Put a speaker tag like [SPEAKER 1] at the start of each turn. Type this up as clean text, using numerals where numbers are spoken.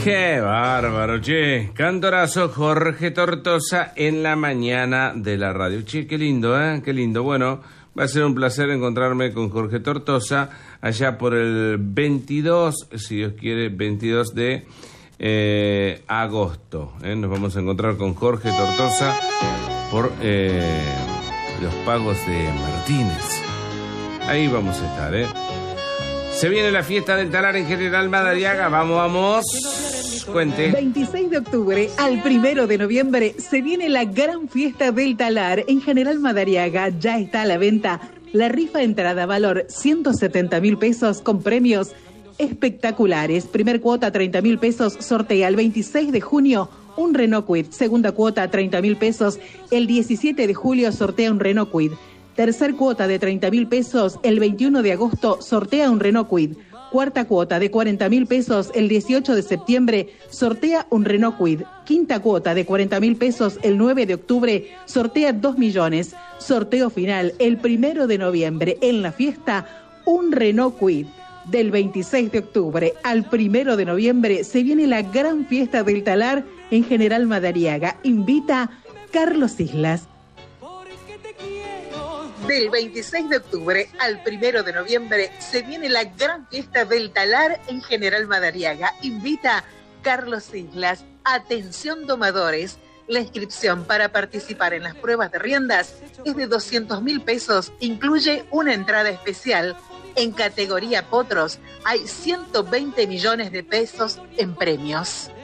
[SPEAKER 1] Qué bárbaro, che. Cantorazo Jorge Tortosa en la mañana de la radio. Che, qué lindo, ¿eh? Qué lindo. Bueno, va a ser un placer encontrarme con Jorge Tortosa allá por el 22, si Dios quiere, 22 de agosto. Nos vamos a encontrar con Jorge Tortosa por los pagos de Martínez. Ahí vamos a estar, ¿eh? Se viene la fiesta del talar en General Madariaga. Vamos. Cuente.
[SPEAKER 2] 26 de octubre al 1 de noviembre se viene la gran fiesta del talar en General Madariaga. Ya está a la venta la rifa entrada, valor 170.000 pesos con premios espectaculares. Primer cuota 30.000 pesos, sortea el 26 de junio un Renault Kwid. Segunda cuota 30.000 pesos, el 17 de julio sortea un Renault Kwid. Tercer cuota de 30.000 pesos, el 21 de agosto sortea un Renault Kwid. Cuarta cuota de 40.000 pesos, el 18 de septiembre sortea un Renault Kwid. Quinta cuota de 40.000 pesos, el 9 de octubre sortea 2 millones. Sorteo final el 1 de noviembre en la fiesta, un Renault Kwid. Del 26 de octubre al 1 de noviembre se viene la gran fiesta del talar en General Madariaga. Invita Carlos Islas. Del 26 de octubre al 1 de noviembre se viene la gran fiesta del talar en General Madariaga. Invita Carlos Islas. Atención domadores. La inscripción para participar en las pruebas de riendas es de 200.000 pesos. Incluye una entrada especial. En categoría potros hay 120 millones de pesos en premios.